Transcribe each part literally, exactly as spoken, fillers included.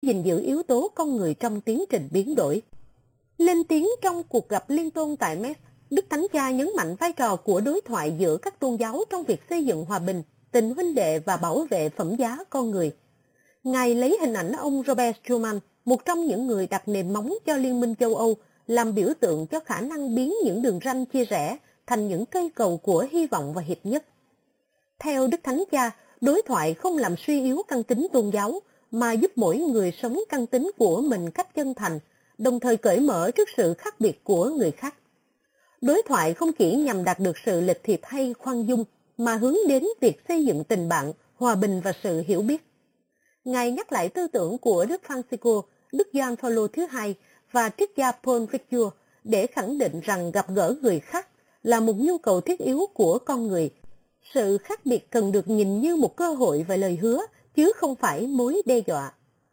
gìn giữ yếu tố con người trong tiến trình biến đổi. Lên tiếng trong cuộc gặp liên tôn tại Metz, Đức Thánh Cha nhấn mạnh vai trò của đối thoại giữa các tôn giáo trong việc xây dựng hòa bình, tình huynh đệ và bảo vệ phẩm giá con người. Ngài lấy hình ảnh ông Robert Schuman, một trong những người đặt nền móng cho Liên minh châu Âu, làm biểu tượng cho khả năng biến những đường ranh chia rẽ thành những cây cầu của hy vọng và hiệp nhất. Theo Đức Thánh Cha, đối thoại không làm suy yếu căn tính tôn giáo, mà giúp mỗi người sống căn tính của mình cách chân thành, đồng thời cởi mở trước sự khác biệt của người khác. Đối thoại không chỉ nhằm đạt được sự lịch thiệp hay khoan dung, mà hướng đến việc xây dựng tình bạn, hòa bình và sự hiểu biết. Ngài nhắc lại tư tưởng của Đức Francisco, Đức Gioan Phaolô thứ hai và triết gia Paul Ricoeur để khẳng định rằng gặp gỡ người khác là một nhu cầu thiết yếu của con người. Sự khác biệt cần được nhìn như một cơ hội và lời hứa, chứ không phải mối đe dọa.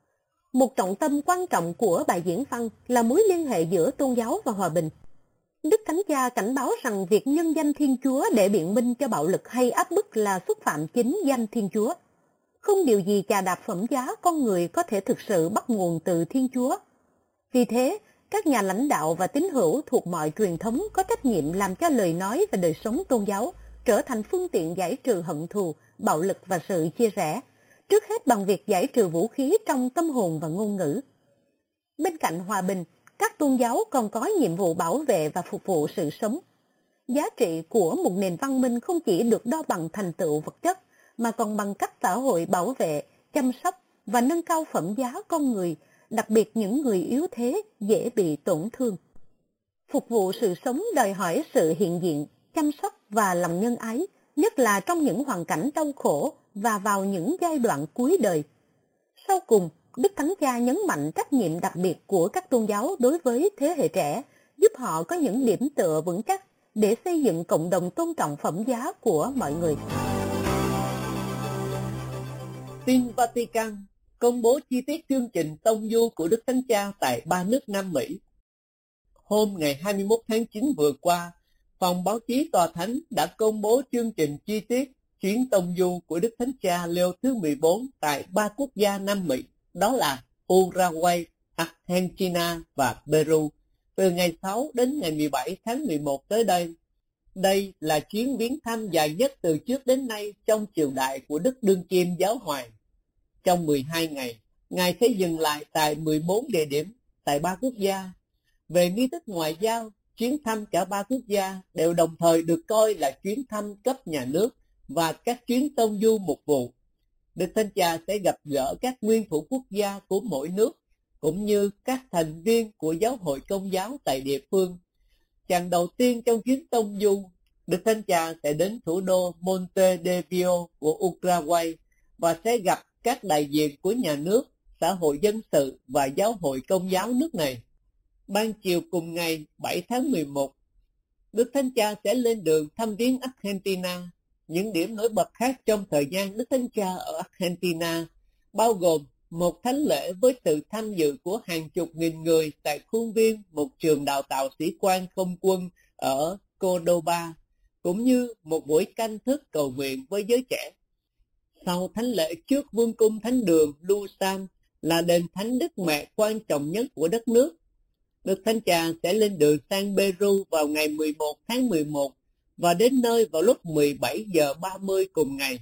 Một trọng tâm quan trọng của bài diễn văn là mối liên hệ giữa tôn giáo và hòa bình. Đức Thánh Cha cảnh báo rằng việc nhân danh Thiên Chúa để biện minh cho bạo lực hay áp bức là xúc phạm chính danh Thiên Chúa. Không điều gì chà đạp phẩm giá con người có thể thực sự bắt nguồn từ Thiên Chúa. Vì thế, các nhà lãnh đạo và tín hữu thuộc mọi truyền thống có trách nhiệm làm cho lời nói và đời sống tôn giáo trở thành phương tiện giải trừ hận thù, bạo lực và sự chia rẽ, trước hết bằng việc giải trừ vũ khí trong tâm hồn và ngôn ngữ. Bên cạnh hòa bình, các tôn giáo còn có nhiệm vụ bảo vệ và phục vụ sự sống. Giá trị của một nền văn minh không chỉ được đo bằng thành tựu vật chất, mà còn bằng cách xã hội bảo vệ, chăm sóc và nâng cao phẩm giá con người, đặc biệt những người yếu thế dễ bị tổn thương. Phục vụ sự sống đòi hỏi sự hiện diện, chăm sóc và lòng nhân ái, nhất là trong những hoàn cảnh đau khổ và vào những giai đoạn cuối đời. Sau cùng, Đức Thánh Cha nhấn mạnh trách nhiệm đặc biệt của các tôn giáo đối với thế hệ trẻ, giúp họ có những điểm tựa vững chắc để xây dựng cộng đồng tôn trọng phẩm giá của mọi người. Tin Vatican công bố chi tiết chương trình tông du của Đức Thánh Cha tại ba nước Nam Mỹ. Hôm ngày hai mươi mốt tháng chín vừa qua, Phòng báo chí Tòa Thánh đã công bố chương trình chi tiết chuyến tông du của Đức Thánh Cha Leo thứ mười bốn tại ba quốc gia Nam Mỹ, đó là Uruguay, Argentina và Peru, từ ngày sáu đến ngày mười bảy tháng mười một tới đây. Đây là chuyến viếng thăm dài nhất từ trước đến nay trong triều đại của Đức Đương Kim Giáo Hoàng. Trong mười hai ngày, Ngài sẽ dừng lại tại mười bốn địa điểm tại ba quốc gia. Về nghi thức ngoại giao, chuyến thăm cả ba quốc gia đều đồng thời được coi là chuyến thăm cấp nhà nước và các chuyến tông du mục vụ. Đức Thánh Cha sẽ gặp gỡ các nguyên thủ quốc gia của mỗi nước, cũng như các thành viên của giáo hội Công giáo tại địa phương. Chặng đầu tiên trong chuyến tông du, Đức Thánh Cha sẽ đến thủ đô Montevideo của Uruguay và sẽ gặp các đại diện của nhà nước, xã hội dân sự và giáo hội Công giáo nước này. Ban chiều cùng ngày bảy tháng mười một, Đức Thánh Cha sẽ lên đường thăm viếng Argentina. Những điểm nổi bật khác trong thời gian Đức Thánh Cha ở Argentina bao gồm một thánh lễ với sự tham dự của hàng chục nghìn người tại khuôn viên một trường đào tạo sĩ quan không quân ở Cordoba, cũng như một buổi canh thức cầu nguyện với giới trẻ. Sau thánh lễ trước vương cung thánh đường Lusan là đền thánh Đức Mẹ quan trọng nhất của đất nước, Đức Thánh Cha sẽ lên đường sang Peru vào ngày mười một tháng mười một và đến nơi vào lúc mười bảy giờ ba mươi cùng ngày.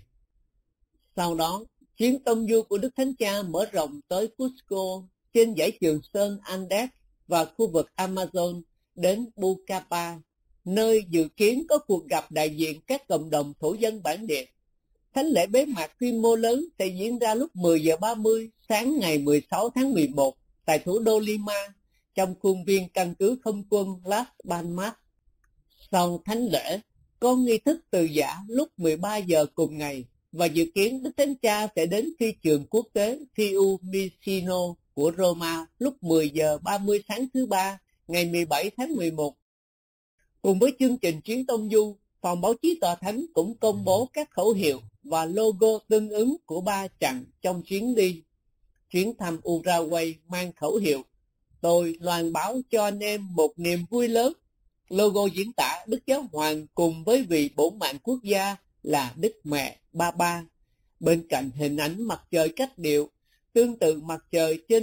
Sau đó, chuyến tông du của Đức Thánh Cha mở rộng tới Cusco trên dãy Trường Sơn Andes và khu vực Amazon đến Pucallpa, nơi dự kiến có cuộc gặp đại diện các cộng đồng thổ dân bản địa. Thánh lễ bế mạc quy mô lớn sẽ diễn ra lúc mười giờ ba mươi sáng ngày mười sáu tháng mười một tại thủ đô Lima, trong khuôn viên căn cứ không quân Las Palmas. Sau thánh lễ, có nghi thức từ giã lúc mười ba giờ cùng ngày, và dự kiến Đức Thánh Cha sẽ đến phi trường quốc tế Fiumicino của Roma lúc mười giờ ba mươi sáng thứ ba, ngày mười bảy tháng mười một. Cùng với chương trình chuyến tông du, Phòng báo chí Tòa Thánh cũng công bố các khẩu hiệu và logo tương ứng của ba chặng trong chuyến đi. Chuyến thăm Uruguay mang khẩu hiệu "Tôi loan báo cho anh em một niềm vui lớn". Logo diễn tả Đức Giáo Hoàng cùng với vị bổn mạng quốc gia là Đức Mẹ Ba Ba, bên cạnh hình ảnh mặt trời cách điệu tương tự mặt trời trên